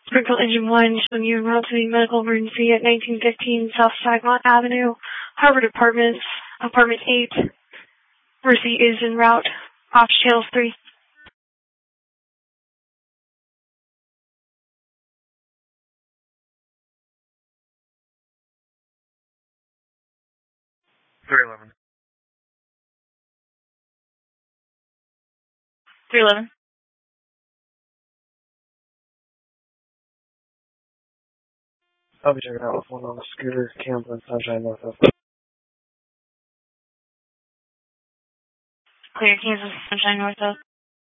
Sprinkle Engine 1, showing you en route to the medical emergency at 1915 South Sagmont Avenue, Harvard Apartments, Apartment 8. Mercy is en route, off channels 3. $311. 311. I'll be checking out with one on the scooter, Camden, Sunshine, Northwest. Clear, Kansas, Sunshine, Northwest.